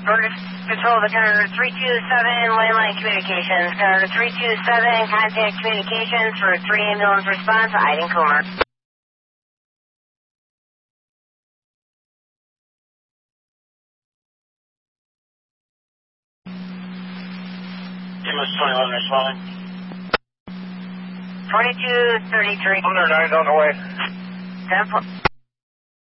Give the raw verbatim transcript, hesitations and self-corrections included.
Border Patrol to Gunner three two seven, landline communications. Gunner three two seven, contact communications for three ambulance response, Iden Comer. M S twenty-one responding. twenty-two thirty-three. Under nine on the way. ten